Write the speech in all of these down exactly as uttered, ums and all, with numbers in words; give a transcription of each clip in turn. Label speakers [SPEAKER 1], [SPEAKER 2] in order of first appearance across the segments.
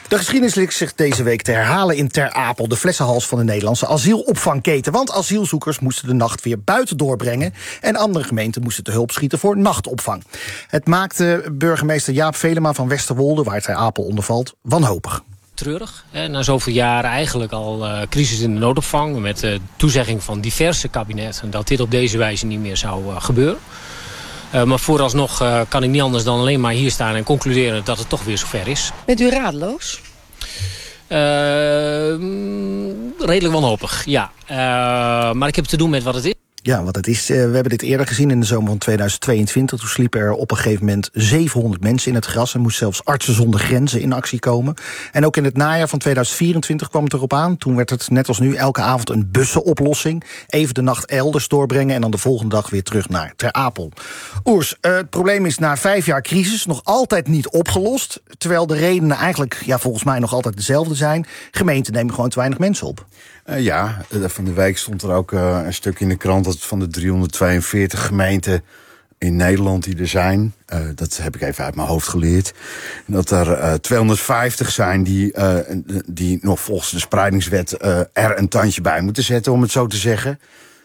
[SPEAKER 1] De geschiedenis lijkt zich deze week te herhalen in Ter Apel, de flessenhals van de Nederlandse asielopvangketen. Want asielzoekers moesten de nacht weer buiten doorbrengen en andere gemeenten moesten te hulp schieten voor nachtopvang. Het maakte burgemeester Jaap Velema van Westerwolde, waar Ter Apel onder valt, wanhopig.
[SPEAKER 2] Treurig. Hè? Na zoveel jaren eigenlijk al uh, crisis in de noodopvang, met de uh, toezegging van diverse kabinetten dat dit op deze wijze niet meer zou uh, gebeuren. Uh, maar vooralsnog uh, kan ik niet anders dan alleen maar hier staan en concluderen dat het toch weer zover is.
[SPEAKER 3] Bent u radeloos?
[SPEAKER 2] Uh, redelijk wanhopig, ja. Uh, maar ik heb te doen met wat het is.
[SPEAKER 1] Ja, wat het is. Uh, we hebben dit eerder gezien in de zomer van tweeduizend tweeëntwintig. Toen sliepen er op een gegeven moment zevenhonderd mensen in het gras. Er moest zelfs Artsen zonder Grenzen in actie komen. En ook in het najaar van tweeduizend vierentwintig kwam het erop aan. Toen werd het net als nu elke avond een bussenoplossing. Even de nacht elders doorbrengen en dan de volgende dag weer terug naar Ter Apel. Oers, uh, het probleem is na vijf jaar crisis nog altijd niet opgelost. Terwijl de redenen eigenlijk ja, volgens mij nog altijd dezelfde zijn. Gemeenten nemen gewoon te weinig mensen op.
[SPEAKER 4] Uh, ja, van de week stond er ook uh, een stuk in de krant dat van de driehonderdtweeënveertig gemeenten in Nederland die er zijn, uh, dat heb ik even uit mijn hoofd geleerd, dat er uh, tweehonderdvijftig zijn die, uh, die nog volgens de spreidingswet uh, er een tandje bij moeten zetten, om het zo te zeggen.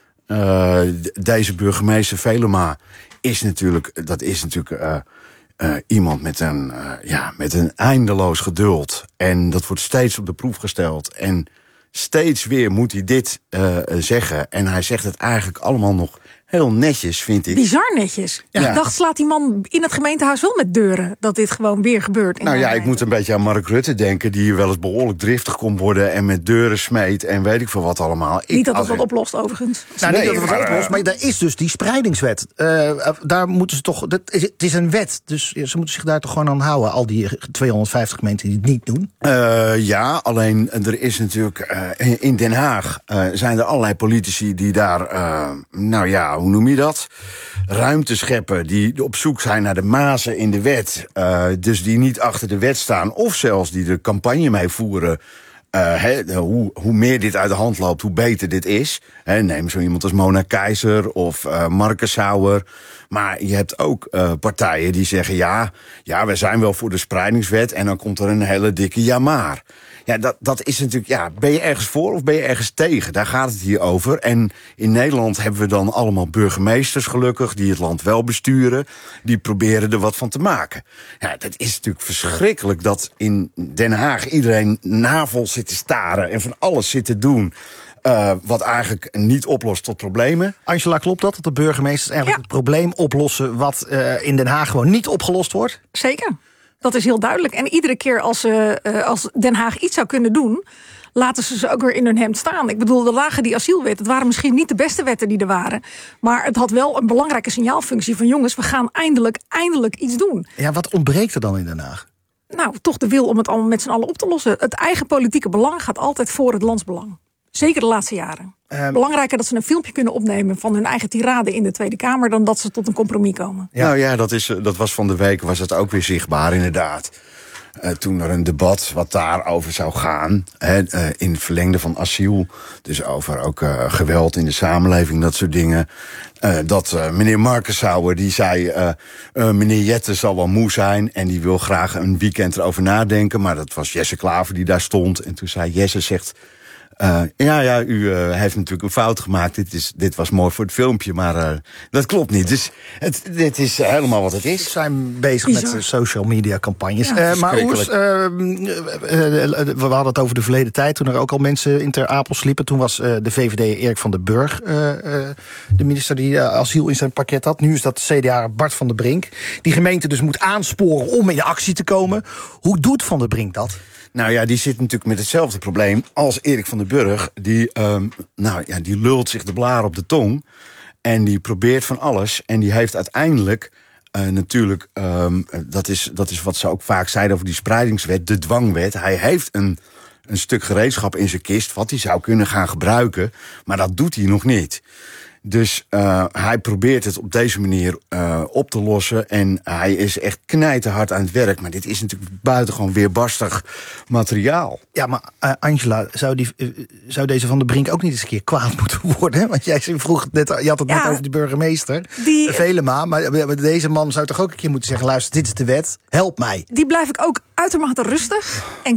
[SPEAKER 4] Uh, deze burgemeester Velema is natuurlijk, dat is natuurlijk uh, uh, iemand met een, uh, ja, met een eindeloos geduld. En dat wordt steeds op de proef gesteld. En steeds weer moet hij dit uh, zeggen. En hij zegt het eigenlijk allemaal nog heel netjes, vind ik.
[SPEAKER 5] Bizar netjes. Ja. Ik dacht, slaat die man in het gemeentehuis wel met deuren dat dit gewoon weer gebeurt.
[SPEAKER 4] Nou ja, ik moet een beetje aan Mark Rutte denken, die wel eens behoorlijk driftig kon worden en met deuren smeet en weet ik veel wat allemaal.
[SPEAKER 5] Niet
[SPEAKER 4] ik,
[SPEAKER 5] dat het wat
[SPEAKER 4] ik...
[SPEAKER 5] oplost, overigens.
[SPEAKER 1] Nou,
[SPEAKER 4] nee,
[SPEAKER 1] niet dat het wat
[SPEAKER 4] maar,
[SPEAKER 1] oplost, maar daar is dus die spreidingswet. Uh, daar moeten ze toch. Dat is, het is een wet, dus ze moeten zich daar toch gewoon aan houden. Al die tweehonderdvijftig gemeenten die het niet doen.
[SPEAKER 4] Uh, ja, alleen er is natuurlijk uh, in Den Haag uh, zijn er allerlei politici die daar, uh, nou ja, hoe noem je dat? Ruimte scheppen, die op zoek zijn naar de mazen in de wet. Uh, dus die niet achter de wet staan, of zelfs die de campagne mee voeren. Uh, he, hoe, hoe meer dit uit de hand loopt, hoe beter dit is. He, neem zo iemand als Mona Keizer of uh, Marcus Sauer. Maar je hebt ook uh, partijen die zeggen, ja, ja, we zijn wel voor de spreidingswet. En dan komt er een hele dikke ja maar. Ja, dat, dat is natuurlijk, ja, ben je ergens voor of ben je ergens tegen? Daar gaat het hier over. En in Nederland hebben we dan allemaal burgemeesters gelukkig, die het land wel besturen. Die proberen er wat van te maken. Ja, dat is natuurlijk verschrikkelijk dat in Den Haag iedereen navel zit te staren en van alles zit te doen. Uh, wat eigenlijk niet oplost tot problemen.
[SPEAKER 1] Angela, klopt dat? Dat de burgemeesters eigenlijk
[SPEAKER 5] Ja.
[SPEAKER 1] het probleem oplossen wat uh, in Den Haag gewoon niet opgelost wordt?
[SPEAKER 5] Zeker. Dat is heel duidelijk. En iedere keer als, uh, als Den Haag iets zou kunnen doen, laten ze ze ook weer in hun hemd staan. Ik bedoel, de lagen die asielwet, het waren misschien niet de beste wetten die er waren, maar het had wel een belangrijke signaalfunctie van jongens, we gaan eindelijk, eindelijk iets doen.
[SPEAKER 1] Ja, wat ontbreekt er dan in Den Haag?
[SPEAKER 5] Nou, toch de wil om het allemaal met z'n allen op te lossen. Het eigen politieke belang gaat altijd voor het landsbelang. Zeker de laatste jaren. Um, Belangrijker dat ze een filmpje kunnen opnemen van hun eigen tirade in de Tweede Kamer dan dat ze tot een compromis komen.
[SPEAKER 4] Ja. Nou ja, dat, is, dat was van de week, was het ook weer zichtbaar inderdaad. Uh, toen er een debat wat daarover zou gaan, hè, uh, in het verlengde van asiel, dus over ook uh, geweld in de samenleving, dat soort dingen. Uh, dat uh, meneer Marcus Sauer, die zei, uh, uh, meneer Jette zal wel moe zijn en die wil graag een weekend erover nadenken, maar dat was Jesse Klaver die daar stond. En toen zei Jesse, zegt, Uh, ja, ja, u uh, heeft natuurlijk een fout gemaakt. Dit, is, dit was mooi voor het filmpje, maar uh, dat klopt niet. Dus het, dit is uh, helemaal wat het is.
[SPEAKER 1] We zijn bezig
[SPEAKER 5] Bizar.
[SPEAKER 1] met de social media campagnes.
[SPEAKER 5] Ja,
[SPEAKER 1] uh, maar Oers, uh, uh, uh, we hadden het over de verleden tijd, toen er ook al mensen in Ter Apel sliepen. Toen was uh, de V V D Erik van den Burg uh, uh, de minister die uh, asiel in zijn pakket had. Nu is dat C D A Bart van der Brink. Die gemeente dus moet aansporen om in actie te komen. Hoe doet Van der Brink dat?
[SPEAKER 4] Nou ja, die zit natuurlijk met hetzelfde probleem als Erik van den Burg. Die, um, nou ja, die lult zich de blaar op de tong. En die probeert van alles. En die heeft uiteindelijk uh, natuurlijk, um, dat, is, dat is wat ze ook vaak zeiden over die spreidingswet, de dwangwet. Hij heeft een, een stuk gereedschap in zijn kist wat hij zou kunnen gaan gebruiken. Maar dat doet hij nog niet. Dus uh, hij probeert het op deze manier uh, op te lossen. En hij is echt knijterhard aan het werk. Maar dit is natuurlijk buitengewoon weerbarstig materiaal.
[SPEAKER 1] Ja, maar uh, Angela, zou, die, uh, zou deze Van der Brink ook niet eens een keer kwaad moeten worden? Hè? Want jij vroeg net, je had het ja, net over de burgemeester, die, Velema. Maar deze man zou toch ook een keer moeten zeggen, luister, dit is de wet, help mij.
[SPEAKER 5] Die blijf ik ook uitermate rustig en